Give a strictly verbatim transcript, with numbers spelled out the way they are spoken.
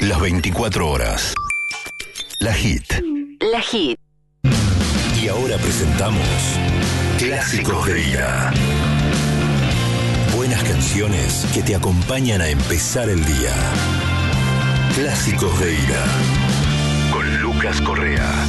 Las veinticuatro horas. La Hit. La Hit. Y ahora presentamos Clásicos de Ira. Buenas canciones que te acompañan a empezar el día. Clásicos de Ira. Con Lucas Correa.